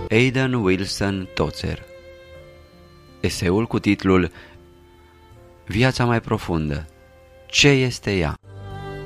Aidan Wilson Tozer. Eseul cu titlul Viața mai profundă. Ce este ea?